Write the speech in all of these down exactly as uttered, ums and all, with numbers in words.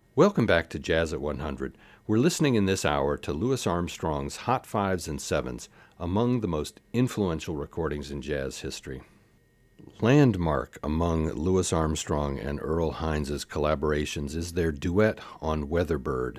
Welcome back to Jazz at one hundred. We're listening in this hour to Louis Armstrong's Hot Fives and Sevens, among the most influential recordings in jazz history. Landmark among Louis Armstrong and Earl Hines' collaborations is their duet on Weatherbird.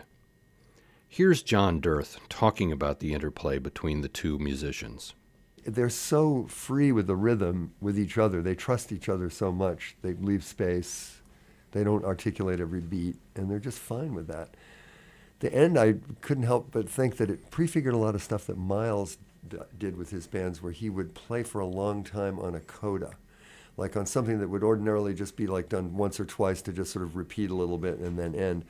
Here's John Dirth talking about the interplay between the two musicians. They're so free with the rhythm with each other. They trust each other so much. They leave space. They don't articulate every beat, and they're just fine with that. The end, I couldn't help but think that it prefigured a lot of stuff that Miles d- did with his bands, where he would play for a long time on a coda, like on something that would ordinarily just be like done once or twice to just sort of repeat a little bit and then end.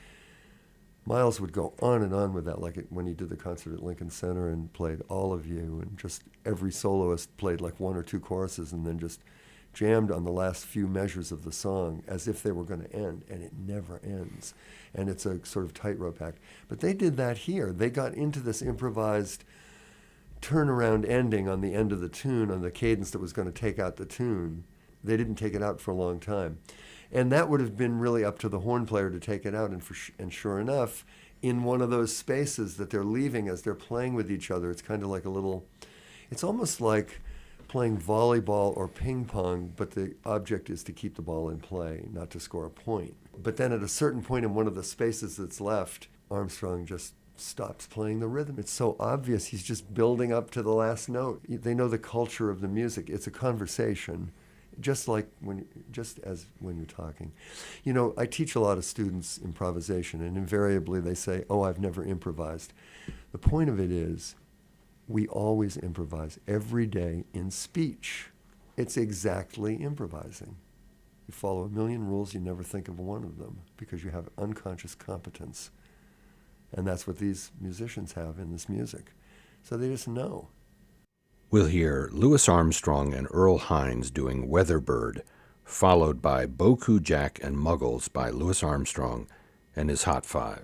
Miles would go on and on with that, like it, when he did the concert at Lincoln Center and played All of You, and just every soloist played like one or two choruses and then just jammed on the last few measures of the song as if they were going to end, and it never ends. And it's a sort of tightrope act. But they did that here. They got into this improvised turnaround ending on the end of the tune, on the cadence that was going to take out the tune. They didn't take it out for a long time. And that would have been really up to the horn player to take it out. And, for sh- and sure enough, in one of those spaces that they're leaving as they're playing with each other, it's kind of like a little, it's almost like playing volleyball or ping pong, but the object is to keep the ball in play, not to score a point. But then at a certain point in one of the spaces that's left, Armstrong just stops playing the rhythm. It's so obvious. He's just building up to the last note. They know the culture of the music. It's a conversation, just like when, just as when you're talking. You know, I teach a lot of students improvisation, and invariably they say, "Oh, I've never improvised." The point of it is, we always improvise every day in speech. It's exactly improvising. You follow a million rules, you never think of one of them because you have unconscious competence. And that's what these musicians have in this music. So they just know. We'll hear Louis Armstrong and Earl Hines doing Weatherbird, followed by Boku Jack and Muggles by Louis Armstrong and his Hot Five.